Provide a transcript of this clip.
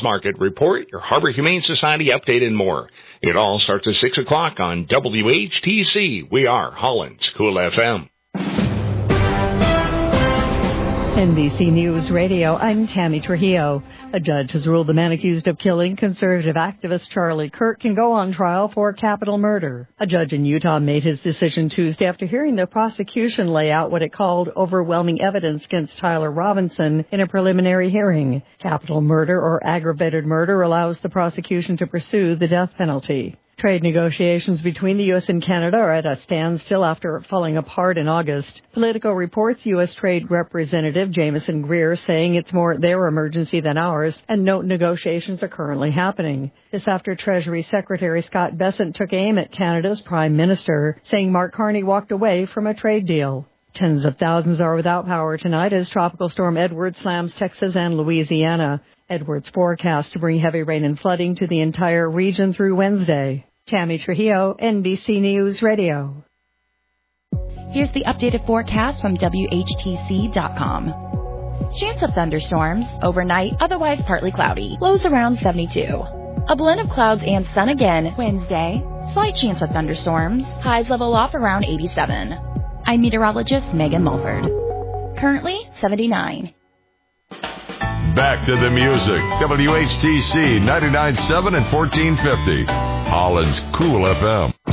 Market Report, your Harbor Humane Society update, and more. It all starts at 6 o'clock on WHTC. We are Holland's Cool FM. NBC News Radio, I'm Tammy Trujillo. A judge has ruled the man accused of killing conservative activist Charlie Kirk can go on trial for capital murder. A judge in Utah made his decision Tuesday after hearing the prosecution lay out what it called overwhelming evidence against Tyler Robinson in a preliminary hearing. Capital murder or aggravated murder allows the prosecution to pursue the death penalty. Trade negotiations between the U.S. and Canada are at a standstill after falling apart in August. Politico reports U.S. Trade Representative Jameson Greer saying it's more their emergency than ours, and note negotiations are currently happening. This after Treasury Secretary Scott Bessent took aim at Canada's Prime Minister, saying Mark Carney walked away from a trade deal. Tens of thousands are without power tonight as Tropical Storm Edward slams Texas and Louisiana. Edward's forecast to bring heavy rain and flooding to the entire region through Wednesday. Tammy Trujillo, NBC News Radio. Here's the updated forecast from WHTC.com. Chance of thunderstorms, overnight, otherwise partly cloudy, lows around 72. A blend of clouds and sun again Wednesday, slight chance of thunderstorms, highs level off around 87. I'm meteorologist Megan Mulford. Currently 79. Back to the music. WHTC 99.7 and 1450. Holland's Cool FM.